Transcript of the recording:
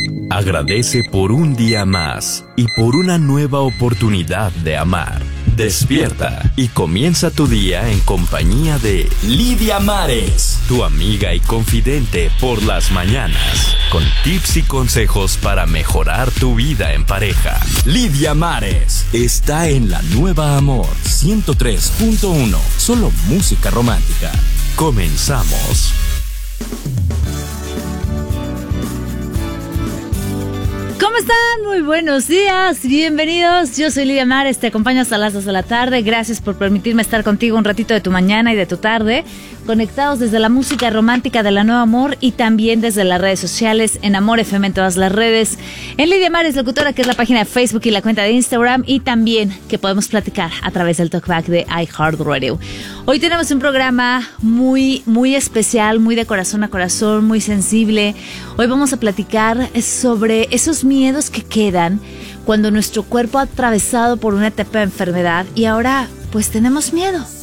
Agradece por un día más y por una nueva oportunidad de amar. Despierta y comienza tu día en compañía de Lidia Mares, tu amiga y confidente por las mañanas, con tips y consejos para mejorar tu vida en pareja. Lidia Mares está en La Nueva Amor 103.1, solo música romántica. Comenzamos. ¿Cómo están? Muy buenos días, bienvenidos. Yo soy Lidia Mares, te acompaño hasta las 2 de la tarde. Gracias por permitirme estar contigo un ratito de tu mañana y de tu tarde, conectados desde la música romántica de La Nueva Amor y también desde las redes sociales, en Amor FM en todas las redes, en Lidia Mares Locutora, que es la página de Facebook y la cuenta de Instagram, y también que podemos platicar a través del talkback de iHeartRadio. Hoy tenemos un programa muy especial, muy de corazón a corazón, muy sensible. Hoy vamos a platicar sobre esos miedos que quedan cuando nuestro cuerpo ha atravesado por una etapa de enfermedad y ahora pues tenemos miedo.